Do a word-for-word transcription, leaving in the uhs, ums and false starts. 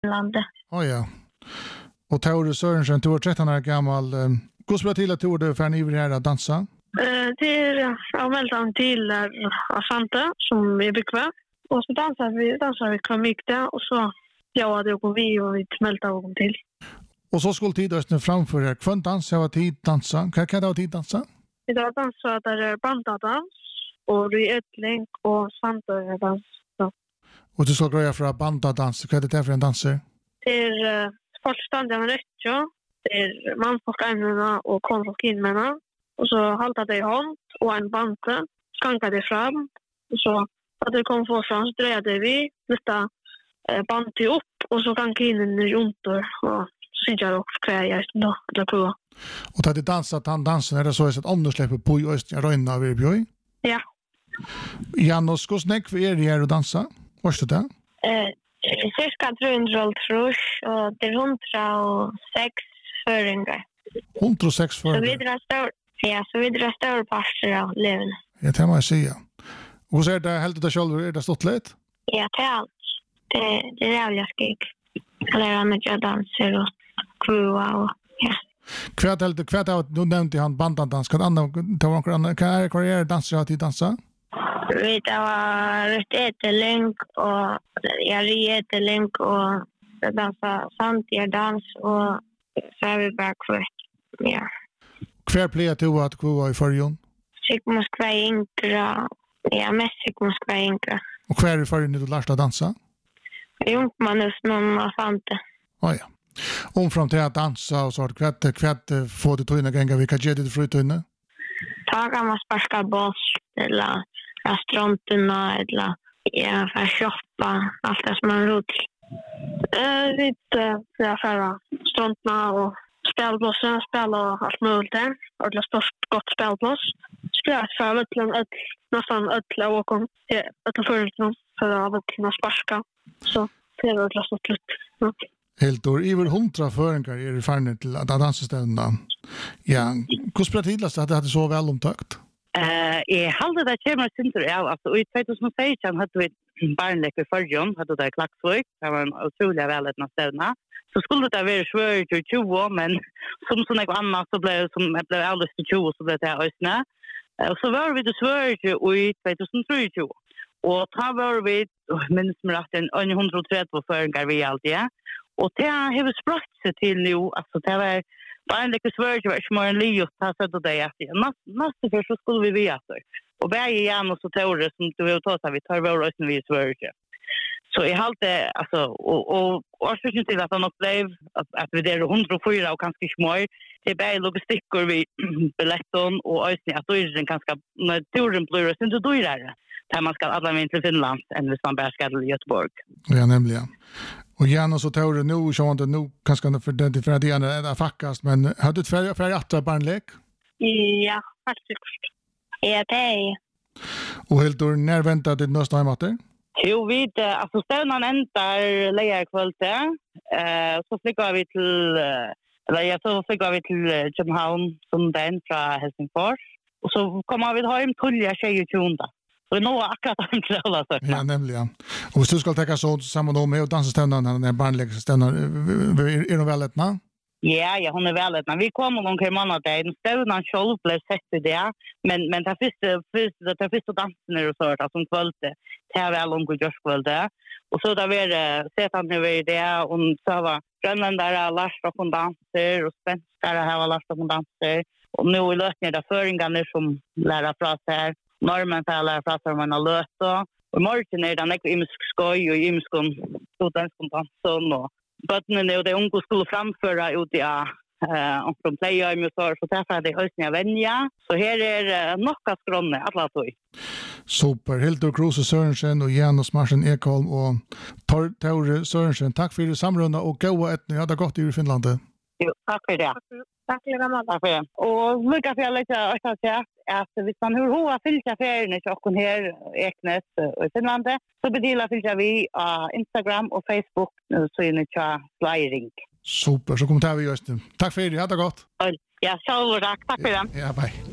landet. Åh ja. Och Tore Sørensen, du var tretton år gammal. Hur spelar till att du var för en ivrig här att dansa? Uh, det är avmeldan till Asante som vi bekväm. Och så dansar vi, dansar vi komikta och så ja, det går vi och vi smälter och till. Och så skulle tid framför er. Kvön dans, jag var tid dansa. Kan jag ha tid dansa? Idag dansar där är bandadans och rytling och sandördans. Och du ska greja för bandadans. Vad är det för en danser? Det är uh, folkståndiga med rättja. Det är manfolkämnena och konfolkinmena. Och så haltar det i hand och en bante. Skankar det fram. Och så att det kommer för fram så drejer vi lite uh, bante upp. Och så kan kinen runt och så syns jag också kvar jag då. Eller på. Och tar det dansat han dansen är det så att om du släpper på i östen röjna av er bjöj? Ja. Janos, hur snäck för er är att dansa? Vad är det? Eh, cirka trehundra trus och det är hundrasex föringar. hundrasex föringar? Så vi drar stor, ja, så vi drar stor parter av levna. Ja, det må jag säga. Och hur är det helt det själv? Är det stått lätt? Ja, det är allt. Det, det är jävla skik. Lära mycket danser och krua och ja. Kvart helt kvart av du nämnde han bandandans. Kan andra ta några andra kan är kvar är danser att dansa? Vi tar rätt ätelänk och jag är ätelänk och dansa samtiga dans och så är vi bara kvart. Ja. Kvar plejer du att gå i förjon? Sigmund skvar inkra. Ja, mest Sigmund skvar inkra. Och kvar i förjon du lärst att dansa? Junkmanus någon fante. Oh, ja. Om fram till att dansa och så att kvätt kvätt få det tryna gänga vilka ger det för tryna? Taga man sparka boss eller restauranterna eller ja, för shoppa allt det som man vill. Eh, lite ja, för strandna och spelplatser, spela och allt möjligt där. Och det är gott spelplats. Spela för att ett nästan ett och kom ett förut för att kunna sparka. Så det är det så slut. Ja. Helt år, över hundra föringar är det färdigt till att danseställena. Ja, hur spelar tidligast att det hade så väl omtakt? Uh, jag hade det kämmer sinter av. Alltså, i tjugohundrasexton hade vi barnlek i förrjön, hade det Klaxvik. Det var en otroligt väletna ställena. Så skulle det vara svårt till tjugo, men som så något annat så blev det blev alldeles till tjugo så blev det ösna. Och så var vi det svårt i tjugohundratrettio. Och då var vi, minns mig att en hundratrettio föringar vi alltid, ja. Och det har sprått sig till nu, alltså det var bara en lite svårt, det var inte mer en liv att ta sig till det. Nästa för så skulle vi veta. Och varje igen och så Tore som du har tagit, vi tar vår rösten vid svårt. Så jag har alltid, alltså, och, och årsöken till att han upplevde att, att vi är hundrafyra och ganska små. Det är bara logistiker vid biljetten och ösning att då är det ganska, när turen blir det inte dyrare. Där man ska alla med till Finland än hvis man bara ska till Göteborg. Ja, nämligen. Och Janus och Tore, nu så inte nu kanske för det för det är fackast, men har du färg färg att barnlek? Ja, faktiskt. Ja, det är. Och helt då när väntar det nästa hemmater? Jo, vi alltså stävnan ändar lägger kvällte. Eh så flyger vi till eller jag så flyger vi till Köpenhamn som den från Helsingfors. Och så kommer vi hem till tjugosjunde. Så det är nog akkurat inte alla så. Ja, nämligen. Och hvis du ska ta så samma då med och dansa stämnan när den barnläggstämnan är de väl etna? Ja, ja, hon är väl etna. Vi kommer någon kring månaden. Stämnan själv blev sett i det. Men men det första första det första dansen är så att som kvällte. Det är väl långt och kvällte. Och så där vi sett han nu i det och så var grönländare Lars och danser och svenskar har Lars och danser. Och nu är lösningen där föringarna som lära fra sig. Normen fäller för att man har löst då. Och morgon är det en ekvimisk skoj och imiskon studentskon dansen och bötnen är det unga skulle framföra ut i eh och från playa i så så därför det höstnya vänja. Så här är nocka skronne alla tog. Super, Hildur Kruse Sørensen och Janus Marsen Ekholm och Tore Sørensen. Tack för det samrunda och goda ett ja det gott i Finland. Jo, tack för det. Tack lilla mamma. Tack för det. Och lycka till lite att säga att hvis man hur hoa fylka ferien i och här Eknäs i Finland så bedela fylka vi på Instagram och Facebook så är ni tja sliding. Super, så kommer vi just nu. Tack för det, ha det gott. Ja, så tack. Tack för det. Ja, bye.